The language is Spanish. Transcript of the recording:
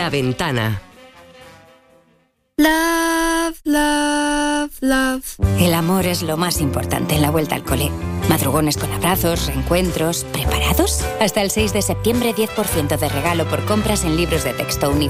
La Ventana. Love, love, love. El amor es lo más importante en la vuelta al cole. Madrugones con abrazos, reencuentros. ¿Preparados? Hasta el 6 de septiembre, 10% de regalo por compras en libros de texto,